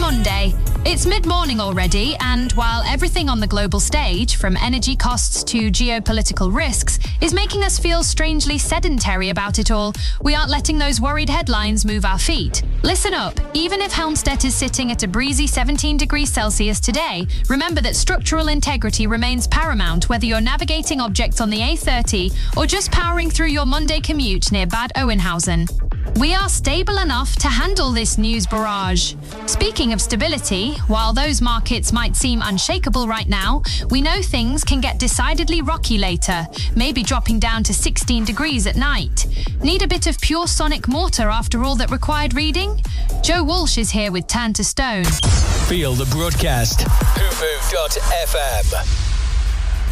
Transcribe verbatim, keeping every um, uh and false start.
Monday. It's mid-morning already, and while everything on the global stage, from energy costs to geopolitical risks, is making us feel strangely sedentary about it all, we aren't letting those worried headlines move our feet. Listen up. Even if Helmstedt is sitting at a breezy seventeen degrees Celsius today, remember that structural integrity remains paramount whether you're navigating objects on the A thirty or just powering through your Monday commute near Bad Oeynhausen. We are stable enough to handle this news barrage. Speaking of stability, while those markets might seem unshakable right now, we know things can get decidedly rocky later, maybe dropping down to sixteen degrees at night. Need a bit of pure sonic mortar after all that required reading? Joe Walsh is here with Turn to Stone. Feel the broadcast. Hoopoo dot F M.